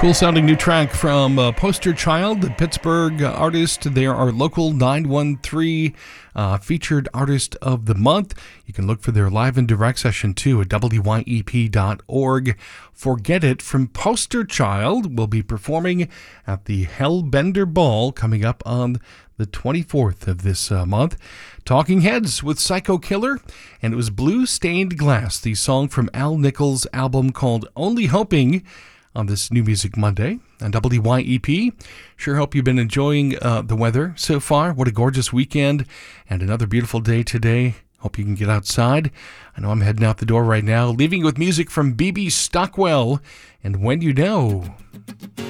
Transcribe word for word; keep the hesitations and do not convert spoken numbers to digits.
Cool sounding new track from uh, Poster Child, the Pittsburgh artist. They are our local nine one three uh, featured artist of the month. You can look for their live and direct session too at W Y E P dot org. Forget It from Poster Child will be performing at the Hellbender Ball coming up on the twenty-fourth of this uh, month. Talking Heads with Psycho Killer, and it was Blue Stained Glass, the song from Al Nichols' album called Only Hoping, on this New Music Monday on W Y E P. Sure hope you've been enjoying uh, the weather so far. What a gorgeous weekend and another beautiful day today. Hope you can get outside. I know I'm heading out the door right now, leaving with music from B B Stockwell and When You Know.